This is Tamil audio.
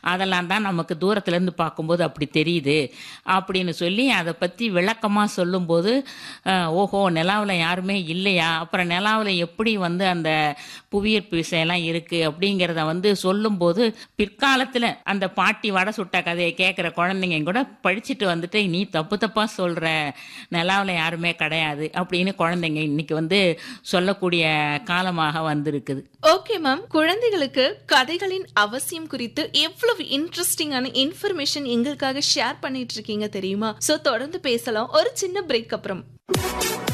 அதெல்லாம் தான் நமக்கு தூரத்துலேருந்து பார்க்கும்போது அப்படி தெரியுது அப்படின்னு சொல்லி அதை பற்றி விளக்கமாக சொல்லும்போது, ஓஹோ! நிலாவில் யாருமே இல்லையா? அப்புறம் நிலாவில் எப்படி வந்து அந்த புவியீர்ப்பு விசையெல்லாம் இருக்குது அப்படிங்கிறத வந்து சொல்லும்போது, பிற்காலத்தில் அந்த பாட்டி வடை சுட்ட கதையை கேட்குற குழந்தைங்க கூட படிச்சுட்டு வந்துட்டு, நீ தப்பு தப்பாக சொல்கிற, நிலாவில் யாருமே கிடையாது அப்படின்னு குழந்தைங்க இன்னைக்கு வந்து சொல்லக்கூடிய காலமாக வந்திருக்குது. Okay ma'am. குழந்தைகளுக்கு கதைகளின் அவசியம் குறித்து எவ்வளவு இன்ட்ரெஸ்டிங்கான இன்ஃபர்மேஷன் எங்களுக்காக ஷேர் பண்ணிட்டு இருக்கீங்க தெரியுமா? சோ தொடர்ந்து பேசலாம் ஒரு சின்ன பிரேக் அப்புறம்.